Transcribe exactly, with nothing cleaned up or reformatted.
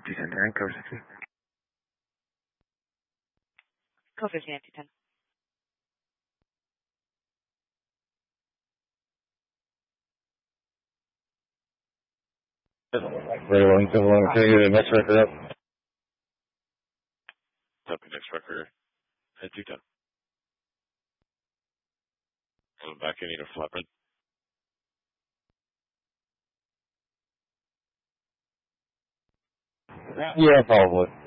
two ten nine, cover sixty. Code fifteen at two ten. Very long, so long. Can I get a next record up? Copy next record at two ten. Coming back, I need a flatbread. Yeah, probably.